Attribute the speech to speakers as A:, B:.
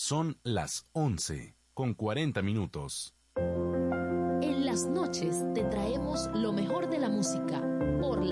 A: Son las 11:40.
B: En las noches te traemos lo mejor de la música por